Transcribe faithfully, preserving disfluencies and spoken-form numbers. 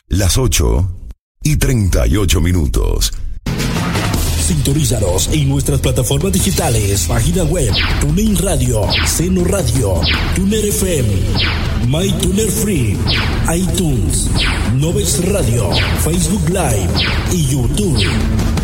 Las ocho y treinta y ocho minutos. Sintonízanos en nuestras plataformas digitales, página web, TuneIn Radio, Seno Radio, Tuner F M, MyTuner Free, iTunes, Novex Radio, Facebook Live y YouTube.